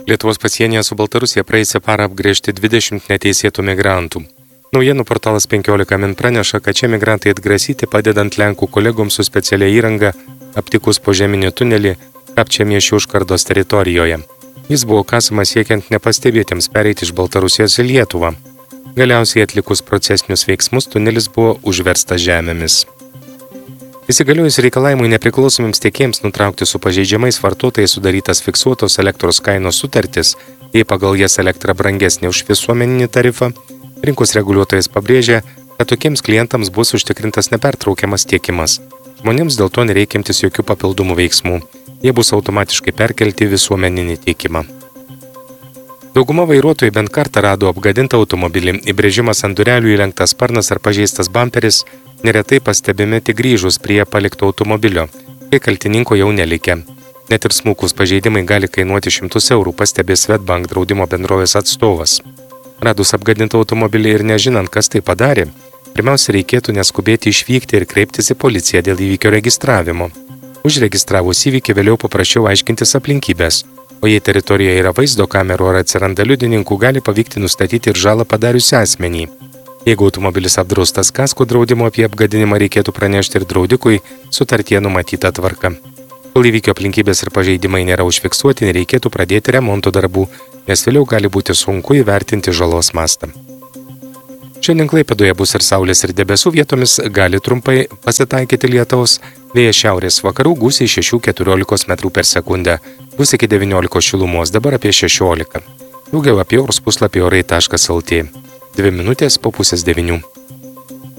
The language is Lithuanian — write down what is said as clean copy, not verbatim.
Lietuvos pasienyje su Baltarusija praėjusią parą apgręžti 20 neteisėtų migrantų. Naujienų portalas 15 min praneša, kad šie migrantai atgrasyti padedant Lenkų kolegoms su specialia įranga aptikus požeminį tunelį Kapčiamiesčio užkardos teritorijoje. Jis buvo kasamas siekiant nepastebėtiems pereiti iš Baltarusijos į Lietuvą. Galiausiai atlikus procesinius veiksmus tunelis buvo užverstas žemėmis. Įsigaliojus reikalavimui nepriklausomiems tiekėjams nutraukti su pažeidžiamais vartotojais sudarytas fiksuotos elektros kainos sutartis, jei pagal jas elektra brangesnė už visuomeninį tarifą, rinkos reguliuotojas pabrėžia, kad tokiems klientams bus užtikrintas nepertraukiamas tiekimas. Žmonėms dėl to nereikia imtis jokių papildomų veiksmų. Jie bus automatiškai perkelti į visuomeninį tiekimą. Dauguma vairuotojų bent kartą rado apgadintą automobilį, įbrėžimas ant durelių įlenktas sparnas ar pažeistas bamperis neretai pastebimi tik grįžus prie palikto automobilio, kai kaltininko jau nelikę. Net ir smulkūs pažeidimai gali kainuoti 100 eurų, pastebė Swedbank draudimo bendrovės atstovas. Radus apgadintą automobilį ir nežinant, kas tai padarė, pirmiausia reikėtų neskubėti išvykti ir kreiptis į policiją dėl įvykio registravimo. Užregistravus įvykį vėliau paprašiau aiškintis aplinkybės, o jei teritorijoje yra vaizdo kamerų ar atsiranda liudininkų, gali pavykti nustatyti ir žalą padariusi asmenį. Jeigu automobilis apdraustas kasko draudimo, apie apgadinimą reikėtų pranešti ir draudikui sutartyje numatyta tvarka. Kol įvykio aplinkybės ir pažeidimai nėra užfiksuoti, nereikėtų pradėti remonto darbų, nes vėliau gali būti sunku įvertinti žalos mastą. Šiandien Klaipėdoje bus ir saulės ir debesų, vietomis gali trumpai pasitaikyti lietaus, vėjas šiaurės vakarų gūsiai 6–14 metrų per sekundę, bus iki 19 šilumos, dabar apie 16. Daugiau apie orus puslapį orai.lt. 2 minutės po 8:30.